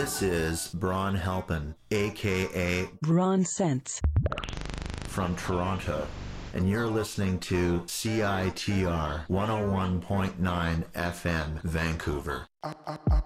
This is Braun Halpin, aka Braun Sense, from Toronto, and you're listening to CITR 101.9 FM Vancouver.